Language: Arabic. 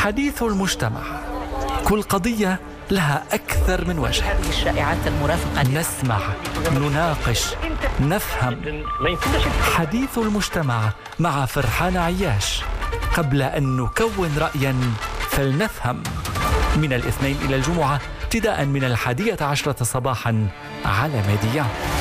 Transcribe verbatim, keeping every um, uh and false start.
حديث المجتمع. كل قضية لها أكثر من وجه. هذه الشائعات المرافقة. نسمع، نناقش، نفهم. حديث المجتمع مع فرحان عياش. قبل أن نكون رأيا فلنفهم. من الاثنين إلى الجمعة ابتداء من الحادية عشرة صباحا على ميديا.